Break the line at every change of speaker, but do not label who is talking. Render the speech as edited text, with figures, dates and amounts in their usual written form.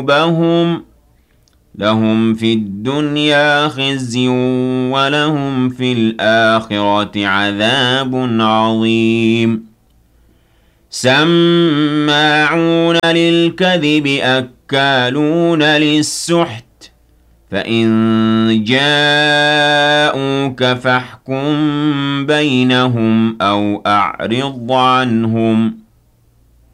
قلوبهم لهم في الدنيا خزي ولهم في الآخرة عذاب عظيم سماعون للكذب أكالون للسحت فإن جاءوك فاحكم بينهم أو أعرض عنهم